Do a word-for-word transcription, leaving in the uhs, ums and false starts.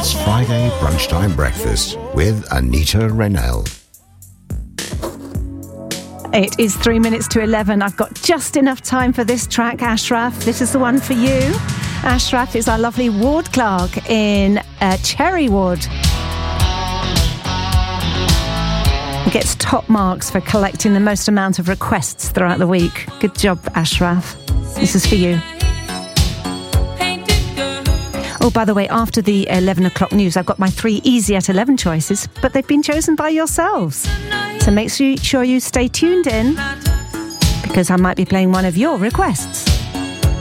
It's Friday Brunchtime Breakfast with Anita Rennell. It is three minutes to eleven. I've got just enough time for this track, Ashraf. This is the one for you. Ashraf is our lovely ward clerk in uh, Cherry Ward. He gets top marks for collecting the most amount of requests throughout the week. Good job, Ashraf. This is for you. Oh, by the way, after the eleven o'clock news, I've got my three easy at eleven choices, but they've been chosen by yourselves. So make sure you stay tuned in, because I might be playing one of your requests.